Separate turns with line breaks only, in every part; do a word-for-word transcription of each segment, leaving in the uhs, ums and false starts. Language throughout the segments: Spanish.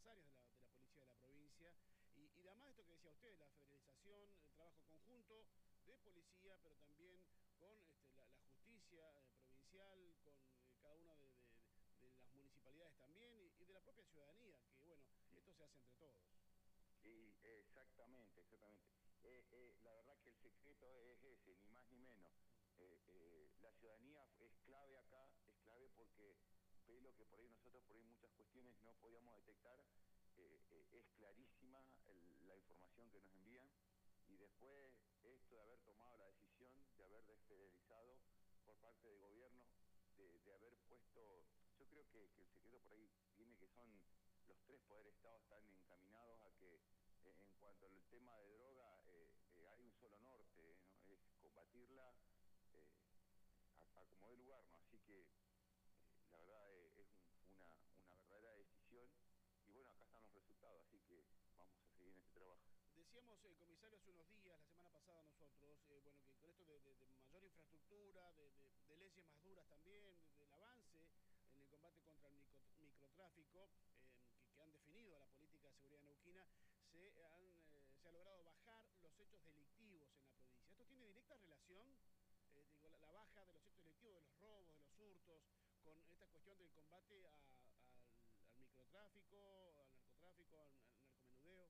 distintas áreas de la, de la policía de la provincia. Y, y además de esto que decía usted, la federalización, el trabajo conjunto de policía, pero también con este, la, la justicia eh, provincial, con eh, cada una de, de, de las municipalidades también y, y de la propia ciudadanía, que bueno,
Sí,
esto se hace entre todos.
sí, exactamente, exactamente. Eh, eh, la verdad que el secreto es ese, ni más ni menos. Eh, eh, la ciudadanía es clave acá, es clave porque ve lo que por ahí nosotros, por ahí muchas cuestiones no podíamos detectar. Eh, eh, es clarísima el, la información que nos envían, y después esto de haber tomado la decisión de haber desfederalizado por parte del gobierno, de, de haber puesto, yo creo que, que el secreto por ahí viene que son los tres poderes estados están encaminados a que eh, en cuanto al tema de droga eh, eh, hay un solo norte, ¿no? Es combatirla eh, a, a como dé lugar, ¿no? Así que eh, la verdad eh, es un, una, una verdadera decisión, y bueno, acá están los resultados, así que vamos a seguir en este trabajo.
Decíamos, eh, comisario, hace unos días, la semana pasada nosotros, eh, bueno, que con esto de, de, de mayor infraestructura, de, de, de leyes más duras también, de, del avance en el combate contra el micro, microtráfico, eh, que, que han definido a la política de seguridad neuquina, se, han, eh, se ha logrado bajar los hechos delictivos en la provincia. ¿Esto tiene directa relación, eh, digo, la, la baja de los hechos delictivos, de los robos, de los hurtos, con esta cuestión del combate a, al, al microtráfico, al narcotráfico, al, al narcomenudeo?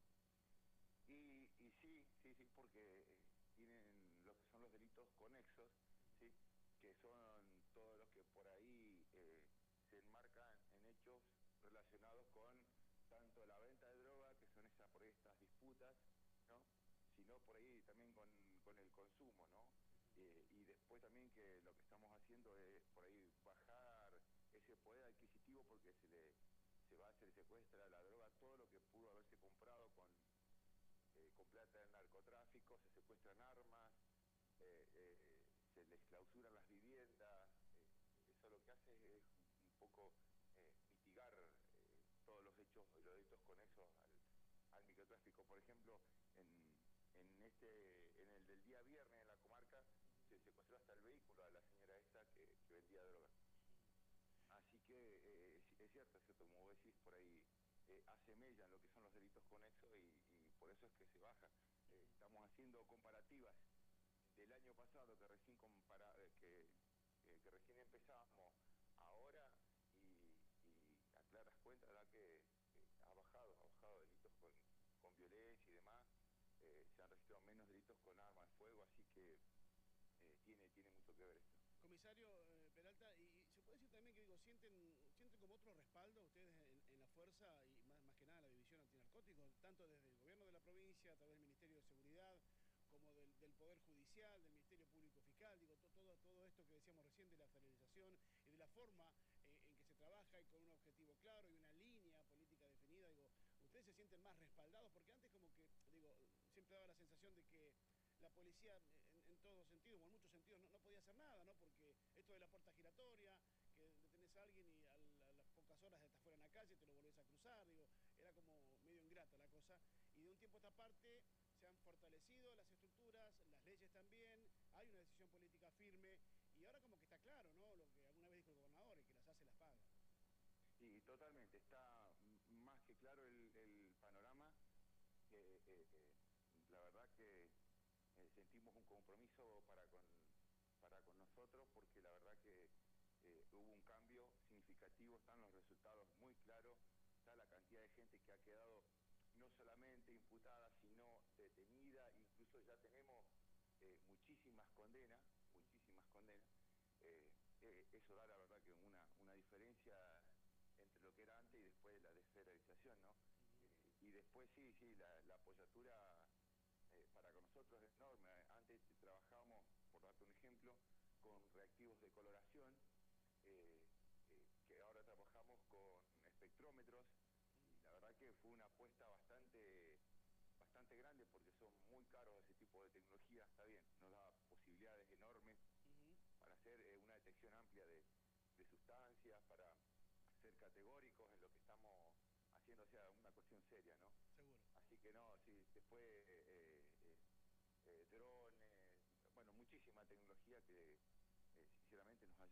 Y, y sí, sí, sí, porque eh, tienen lo que son los delitos conexos, ¿sí? Que son todos los que por ahí eh, se enmarcan en hechos relacionados con tanto la venta de droga, que son esas, por ahí estas disputas, ¿no? Sino por ahí también con, con el consumo, ¿no? Eh, y después también que lo que estamos haciendo es por ahí bajar ese poder adquisitivo, porque se le se va, se le secuestra la droga, todo lo que pudo haberse comprado con Eh, con plata del narcotráfico, se secuestran armas, eh, eh, se les clausuran las viviendas. Eh, eso lo que hace es un poco eh, mitigar eh, todos los hechos y los delitos conexos al, al microtráfico. Por ejemplo, en, en este en el del día viernes en la comarca se secuestró hasta el vehículo a la señora esta que, que vendía droga. Así que eh, es, es cierto, es cierto, como vos decís, por ahí eh, asemellan lo que son los delitos conexos, y, y por eso es que se baja. Eh, estamos haciendo comparativas del año pasado, que recién compara, eh, que, eh, que recién empezamos ahora, y, y a claras cuentas da que eh, ha bajado, ha bajado delitos con, con violencia y demás. Eh, se han registrado menos delitos con armas de fuego, así que eh, tiene, tiene mucho que ver esto.
Comisario eh, Peralta, y, y se puede decir también que digo, sienten, sienten como otro respaldo ustedes en, en la fuerza y más, más que nada la división antinarcóticos, tanto desde el gobierno de la provincia, a través del Ministerio de Seguridad, como del, del Poder Judicial, del Ministerio Público Fiscal, digo, to, todo, todo esto que decíamos recién de la federalización y de la forma eh, en que se trabaja y con un objetivo claro y una línea política definida, digo, ustedes se sienten más respaldados, porque antes como que, digo, siempre daba la sensación de que la policía en, en todo sentido, o en muchos sentidos, no, no podía hacer nada, ¿no? Porque esto de la puerta giratoria, que detenés a alguien y a, la, a las pocas horas estás fuera en la calle, te lo volvés a cruzar, digo, era como medio ingrata la cosa. Y de un tiempo a esta parte se han fortalecido las estructuras, las leyes también, hay una decisión política firme, y ahora como que está claro, ¿no? Lo que alguna vez dijo el gobernador, el que las hace las paga.
Sí, totalmente, está más que claro el, el panorama. Eh, eh, eh, la verdad que eh, sentimos un compromiso para con, para con nosotros, porque la verdad que eh, hubo un cambio significativo, están los resultados muy claros, está la cantidad de gente que ha quedado no solamente imputada, sino detenida, incluso ya tenemos eh, muchísimas condenas, muchísimas condenas. Eh, eh, eso da la verdad que una, una diferencia entre lo que era antes y después de la desfederalización, ¿no? Eh, y después sí, sí, la, la apoyatura eh, para con nosotros es enorme. Antes trabajábamos, por darte un ejemplo, con reactivos de coloración, eh, eh, que ahora trabajamos con espectrómetros, y la verdad que fue una apuesta bastante bastante grande, porque son muy caros ese tipo de tecnología. Está bien, nos da posibilidades enormes
Uh-huh.
para hacer eh, una detección amplia de, de sustancias, para ser categóricos en lo que estamos haciendo, o sea, una cuestión seria, ¿no?
Seguro.
Así que no, sí, después eh, eh, eh, drones, bueno, muchísima tecnología que eh, sinceramente nos ayuda.